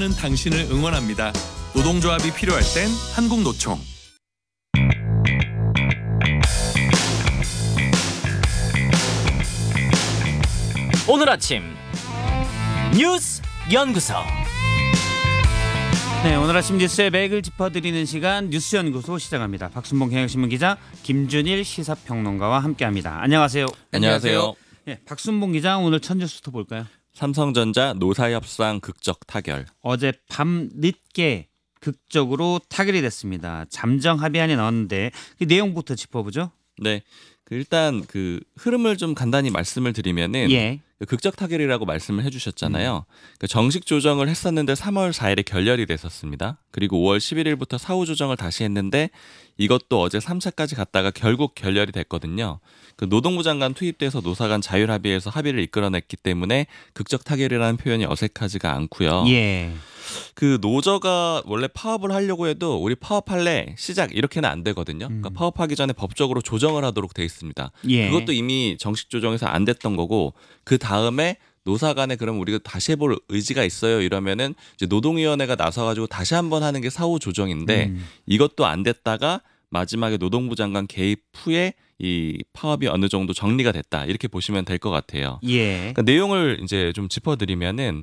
일하는 당신을 응원합니다. 노동조합이 필요할 땐 한국노총. 오늘 아침 뉴스 연구소. 네, 오늘 아침 뉴스의 맥을 짚어드리는 시간 뉴스 연구소 시작합니다. 박순봉 경향신문 기자, 김준일 시사평론가와 함께합니다. 안녕하세요. 안녕하세요. 네, 박순봉 기자, 오늘 첫 뉴스부터 볼까요? 삼성전자 노사협상 극적 타결. 어제 밤 늦게 극적으로 타결이 됐습니다. 잠정 합의안이 나왔는데 그 내용부터 짚어보죠. 네, 일단 흐름을 좀 간단히 말씀을 드리면은 예. 극적 타결이라고 말씀을 해주셨잖아요. 정식 조정을 했었는데 3월 4일에 결렬이 됐었습니다. 그리고 5월 11일부터 사후 조정을 다시 했는데 이것도 어제 3차까지 갔다가 결국 결렬이 됐거든요. 노동부 장관 투입돼서 노사 간 자율 합의에서 합의를 이끌어냈기 때문에 극적 타결이라는 표현이 어색하지가 않고요. 예. 노조가 원래 파업을 하려고 해도 우리 파업할래 시작 이렇게는 안 되거든요. 그러니까 파업하기 전에 법적으로 조정을 하도록 돼 있습니다. 예. 그것도 이미 정식 조정에서 안 됐던 거고 그 다음에 노사 간에 그럼 우리가 다시 해볼 의지가 있어요 이러면은 이제 노동위원회가 나서가지고 다시 한번 하는 게 사후 조정인데 이것도 안 됐다가 마지막에 노동부 장관 개입 후에 이 파업이 어느 정도 정리가 됐다 이렇게 보시면 될 것 같아요. 예. 그러니까 내용을 이제 좀 짚어드리면은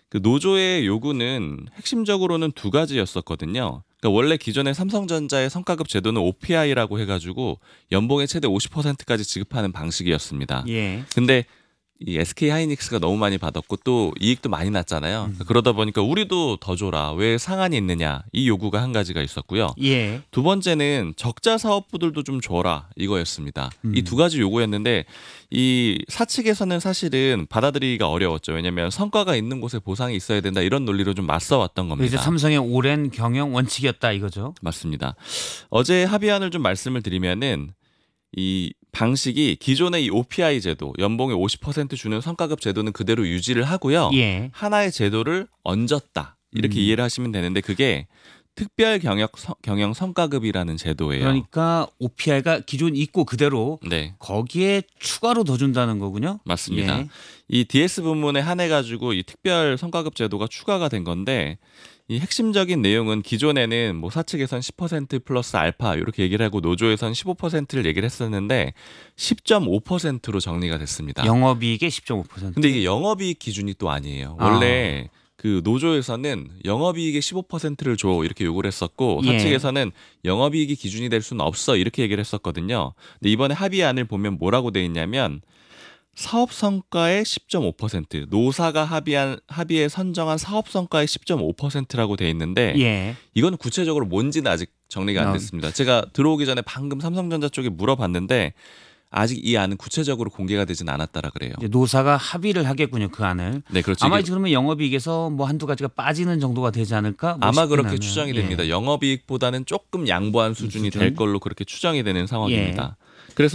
노조의 요구는 핵심적으로는 두 가지였었거든요. 그러니까 원래 기존의 삼성전자의 성과급 제도는 OPI라고 해가지고 연봉의 최대 50%까지 지급하는 방식이었습니다. 예. 근데 이 SK 하이닉스가 너무 많이 받았고 또 이익도 많이 났잖아요. 그러다 보니까 우리도 더 줘라. 왜 상한이 있느냐. 이 요구가 한 가지가 있었고요. 예. 두 번째는 적자 사업부들도 좀 줘라 이거였습니다. 이 두 가지 요구였는데 이 사측에서는 사실은 받아들이기가 어려웠죠. 왜냐하면 성과가 있는 곳에 보상이 있어야 된다 이런 논리로 좀 맞서왔던 겁니다. 이제 삼성의 오랜 경영 원칙이었다 이거죠. 맞습니다. 어제 합의안을 좀 말씀을 드리면은 이 방식이 기존의 이 OPI 제도 연봉의 50% 주는 성과급 제도는 그대로 유지를 하고요. 예. 하나의 제도를 얹었다 이렇게 이해를 하시면 되는데 그게 특별 경영 성과급이라는 제도예요. 그러니까 OPI가 기존 있고 그대로 네, 거기에 추가로 더 준다는 거군요. 맞습니다. 예. 이 DS 부문에 한해 가지고 이 특별 성과급 제도가 추가가 된 건데 이 핵심적인 내용은 기존에는 뭐 사측에선 10% 플러스 알파 이렇게 얘기를 하고 노조에선 15%를 얘기를 했었는데 10.5%로 정리가 됐습니다. 영업이익의 10.5%. 근데 이게 영업이익 기준이 또 아니에요. 원래 노조에서는 영업이익의 15%를 줘 이렇게 요구를 했었고 예. 사측에서는 영업이익이 기준이 될 수는 없어 이렇게 얘기를 했었거든요. 근데 이번에 합의안을 보면 뭐라고 돼 있냐면 사업 성과의 10.5% 노사가 합의에 선정한 사업 성과의 10.5%라고 돼 있는데 예. 이건 구체적으로 뭔지는 아직 정리가 안 됐습니다. 제가 들어오기 전에 방금 삼성전자 쪽에 물어봤는데 아직 이 안은 구체적으로 공개가 되진 않았다라 그래요. 이제 노사가 합의를 하겠군요, 그 안을. 네, 그렇죠. 아마 그러면 영업이익에서 뭐 한두 가지가 빠지는 정도가 되지 않을까? 뭐 아마 싶긴 그렇게 하네요. 추정이 예. 됩니다. 영업이익보다는 조금 양보한 수준이 수준? 될 걸로 그렇게 추정이 되는 상황입니다.